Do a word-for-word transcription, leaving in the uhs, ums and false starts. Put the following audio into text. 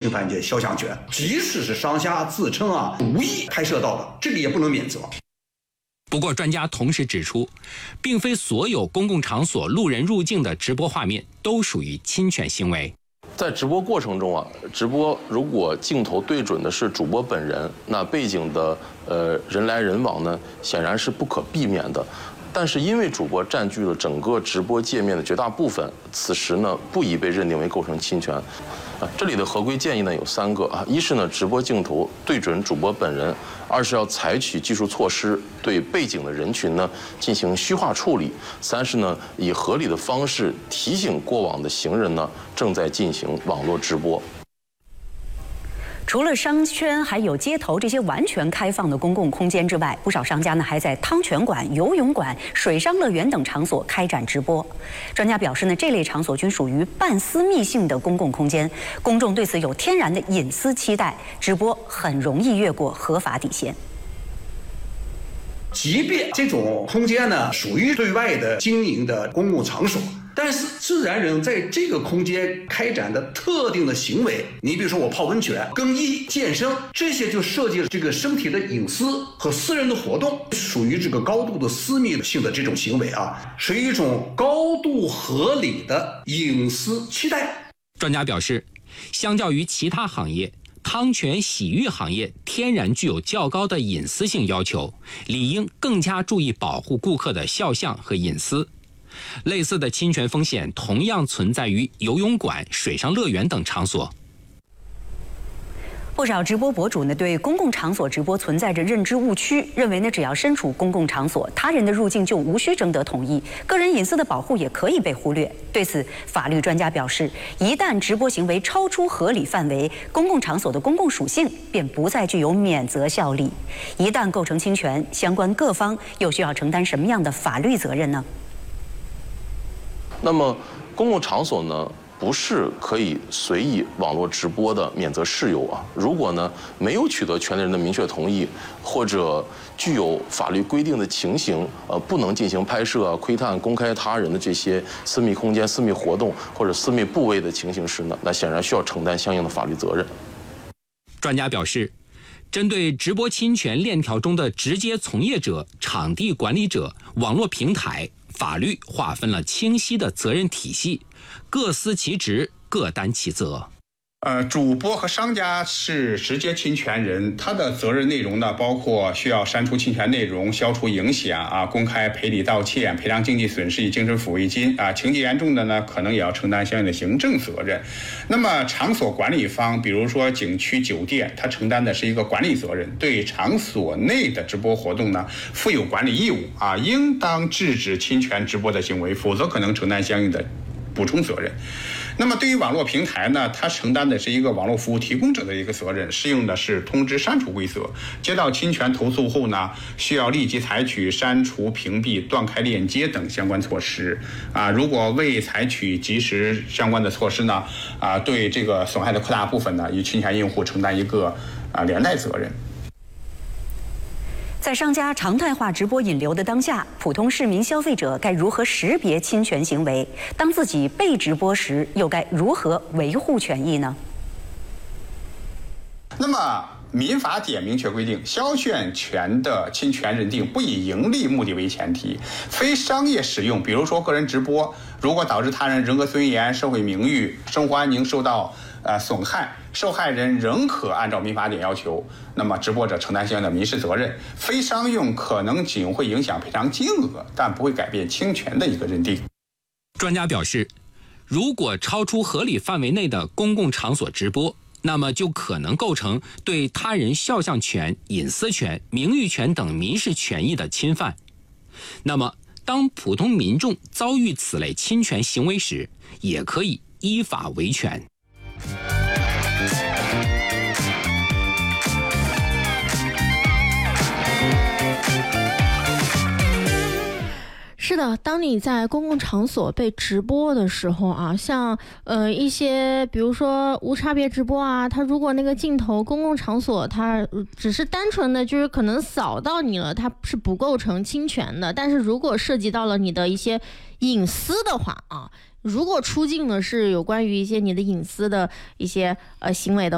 侵犯这肖像权，即使是商家自称啊无意拍摄到的，这个也不能免责。 不过专家同时指出，并非所有公共场所路人入境的直播画面都属于侵权行为。 在直播过程中啊，直播如果镜头对准的是主播本人，那背景的呃人来人往呢，显然是不可避免的。但是因为主播占据了整个直播界面的绝大部分，此时呢不宜被认定为构成侵权。啊，这里的合规建议呢有三个啊，一是呢直播镜头对准主播本人，二是要采取技术措施对背景的人群呢进行虚化处理，三是呢以合理的方式提醒过往的行人呢正在进行网络直播。 除了商圈，还有街头这些完全开放的公共空间之外，不少商家呢还在汤泉馆、游泳馆、水上乐园等场所开展直播。专家表示呢，这类场所均属于半私密性的公共空间，公众对此有天然的隐私期待，直播很容易越过合法底线。 即便这种空间呢属于对外的经营的公共场所，但是自然人在这个空间开展的特定的行为，你比如说我泡温泉、更衣、健身，这些就涉及了这个身体的隐私和私人的活动，属于这个高度的私密性的这种行为啊，是一种高度合理的隐私期待。 专家表示，相较于其他行业，汤泉洗浴行业天然具有较高的隐私性要求，理应更加注意保护顾客的肖像和隐私。类似的侵权风险同样存在于游泳馆、水上乐园等场所。 不少直播博主呢对公共场所直播存在着认知误区，认为呢只要身处公共场所，他人的入境就无需征得同意，个人隐私的保护也可以被忽略。对此，法律专家表示，一旦直播行为超出合理范围，公共场所的公共属性便不再具有免责效力。一旦构成侵权，相关各方又需要承担什么样的法律责任呢？ 那么，公共场所呢？不是可以随意网络直播的免责事由啊！如果呢没有取得权利人的明确同意，或者具有法律规定的情形，呃，不能进行拍摄、窥探、公开他人的这些私密空间、私密活动或者私密部位的情形时呢，那显然需要承担相应的法律责任。 专家表示，针对直播侵权链条中的直接从业者、场地管理者、网络平台，法律划分了清晰的责任体系。各司其职，各担其责。 呃，主播和商家是直接侵权人，他的责任内容呢，包括需要删除侵权内容、消除影响啊，公开赔礼道歉、赔偿经济损失以精神抚慰金啊，情节严重的呢，可能也要承担相应的行政责任。那么场所管理方，比如说景区、酒店，他承担的是一个管理责任，对场所内的直播活动呢，负有管理义务啊，应当制止侵权直播的行为，否则可能承担相应的补充责任。那么对于网络平台呢，它承担的是一个网络服务提供者的一个责任，适用的是通知删除规则。接到侵权投诉后呢，需要立即采取删除、屏蔽、断开链接等相关措施啊。如果未采取及时相关的措施呢，啊，对这个损害的扩大部分呢，与侵权用户承担一个啊连带责任。 在商家常态化直播引流的当下，普通市民消费者该如何识别侵权行为？当自己被直播时，又该如何维护权益呢？ 那么民法典明确规定，肖像权的侵权认定不以盈利目的为前提，非商业使用，比如说个人直播，如果导致他人人格尊严、社会名誉、生活安宁受到呃损害，受害人仍可按照民法典要求，那么直播者承担相应的民事责任。非商用可能仅会影响赔偿金额，但不会改变侵权的一个认定。 专家表示，如果超出合理范围内的公共场所直播，那么就可能构成对他人肖像权、隐私权、名誉权等民事权益的侵犯。那么，当普通民众遭遇此类侵权行为时，也可以依法维权。 是的，当你在公共场所被直播的时候啊，像呃一些比如说无差别直播啊，它如果那个镜头公共场所它只是单纯的就是可能扫到你了，它是不构成侵权的。但是如果涉及到了你的一些隐私的话啊，如果出境的是有关于一些你的隐私的一些呃行为的